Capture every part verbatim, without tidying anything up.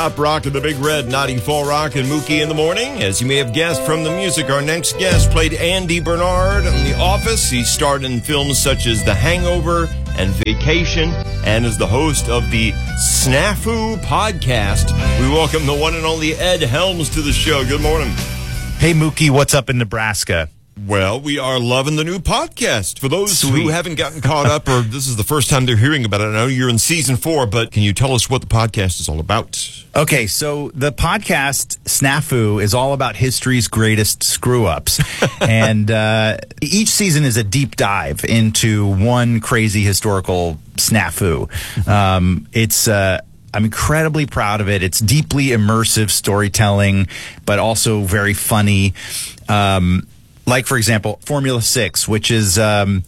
Pop Rock and the Big Red, ninety-four Rock and Mookie in the morning. As you may have guessed from the music, our next guest played Andy Bernard in The Office. He starred in films such as The Hangover and Vacation, and is the host of the Snafu podcast. We welcome the one and only Ed Helms to the show. Good morning. Hey, Mookie, what's up in Nebraska? Well, we are loving the new podcast. For those Sweet. who haven't gotten caught up, or this is the first time they're hearing about it, I know you're in season four, but can you tell us what the podcast is all about? Okay, so the podcast Snafu is all about history's greatest screw-ups. and uh, each season is a deep dive into one crazy historical snafu. Um, it's... Uh, I'm incredibly proud of it. It's deeply immersive storytelling, but also very funny. Um, like, for example, Formula Six, which is um,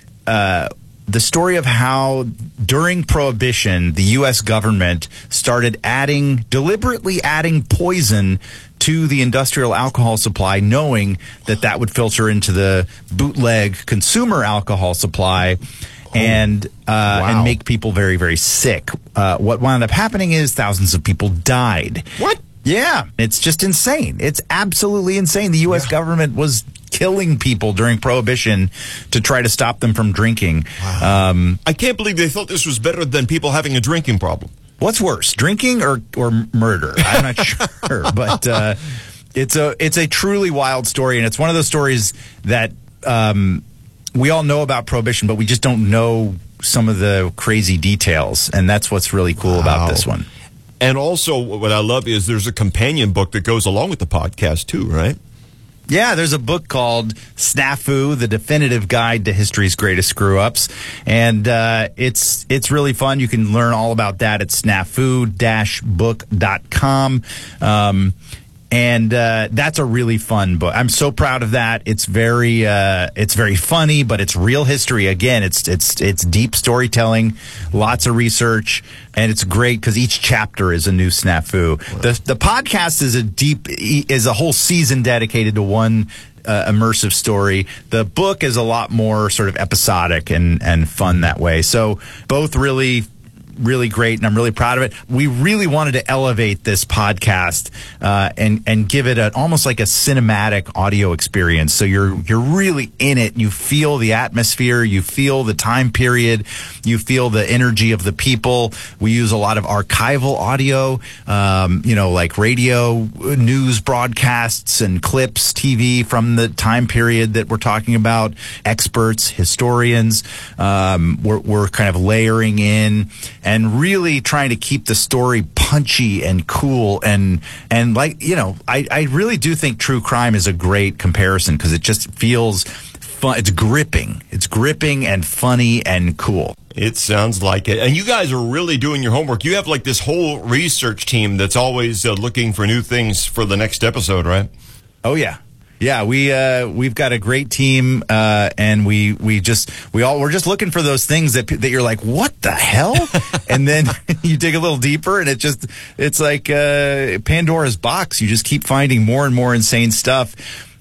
uh, the story of how during Prohibition, the U S government started adding, deliberately adding poison to the industrial alcohol supply, knowing that that would filter into the bootleg consumer alcohol supply. And uh, wow. and make people very, very sick. Uh, what wound up happening is thousands of people died. What? Yeah, it's just insane. It's absolutely insane. The U S yeah. government was killing people during Prohibition to try to stop them from drinking. Wow. Um, I can't believe they thought this was better than people having a drinking problem. What's worse, drinking or or murder? I'm not sure, but uh, it's a it's a truly wild story, and it's one of those stories that. Um, We all know about Prohibition, but we just don't know some of the crazy details, and that's what's really cool wow. about this one. And also, what I love is there's a companion book that goes along with the podcast, too, right? Yeah, there's a book called Snafu, The Definitive Guide to History's Greatest Screw-Ups, and uh, it's it's really fun. You can learn all about that at snafu dash book dot com. Um And uh, that's a really fun book. I'm so proud of that. It's very, uh, it's very funny, but it's real history. Again, it's it's it's deep storytelling, lots of research, and it's great because each chapter is a new snafu. Wow. The the podcast is a deep is a whole season dedicated to one uh, immersive story. The book is a lot more sort of episodic and and fun that way. So both really. Really great, and I'm really proud of it. We really wanted to elevate this podcast uh, and and give it a, almost like a cinematic audio experience. So you're you're really in it. You feel the atmosphere. You feel the time period. You feel the energy of the people. We use a lot of archival audio, um, you know, like radio news broadcasts and clips, T V from the time period that we're talking about. Experts, historians. Um, we're, we're kind of layering in. And really trying to keep the story punchy and cool. And, and like, you know, I, I really do think true crime is a great comparison because it just feels fun. It's gripping. It's gripping and funny and cool. It sounds like it. And you guys are really doing your homework. You have like this whole research team that's always uh, looking for new things for the next episode, right? Oh, yeah. Yeah, we uh, we've got a great team, uh, and we we just we all we're just looking for those things that that you're like, what the hell? And then you dig a little deeper, and it just it's like uh, Pandora's box. You just keep finding more and more insane stuff.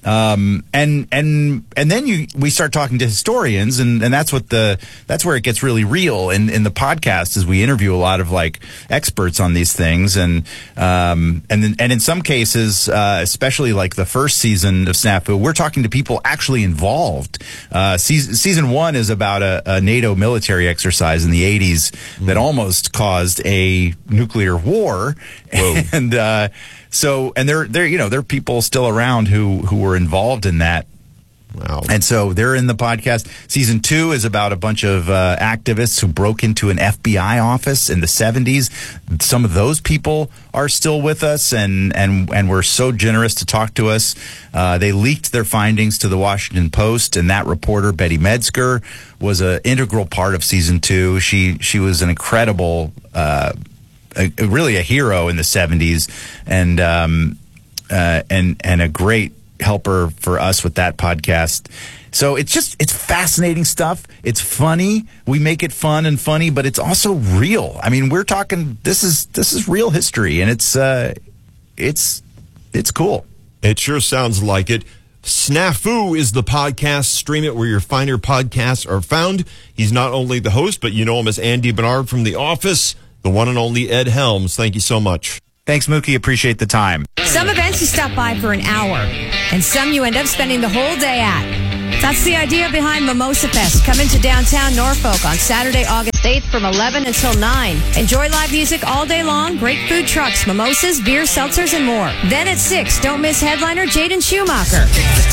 Um, and, and, and then you, we start talking to historians, and, and that's what the, that's where it gets really real in, in the podcast, is we interview a lot of like experts on these things. And, um, and then, and in some cases, uh, especially like the first season of Snafu, we're talking to people actually involved. Uh, season, season one is about a, a NATO military exercise in the eighties mm. that almost caused a nuclear war. Whoa. And, uh, So, and there, there, you know, there are people still around who, who were involved in that. Wow. And so they're in the podcast. Season two is about a bunch of uh, activists who broke into an F B I office in the seventies. Some of those people are still with us and, and, and were so generous to talk to us. Uh, they leaked their findings to the Washington Post, and that reporter, Betty Metzger, was an integral part of season two. She, she was an incredible, uh, A, a, really a hero in the seventies, and um, uh, and and a great helper for us with that podcast. So it's just it's fascinating stuff. It's funny. We make it fun and funny, but it's also real. I mean, we're talking. This is this is real history, and it's uh, it's it's cool. It sure sounds like it. Snafu is the podcast. Stream it where your finer podcasts are found. He's not only the host, but you know him as Andy Bernard from The Office. The one and only Ed Helms. Thank you so much. Thanks, Mookie. Appreciate the time. Some events you stop by for an hour, and some you end up spending the whole day at. That's the idea behind Mimosa Fest. Come into downtown Norfolk on Saturday, August eighth from eleven until nine. Enjoy live music all day long, great food trucks, mimosas, beer, seltzers, and more. Then at six, don't miss headliner Jaden Schumacher.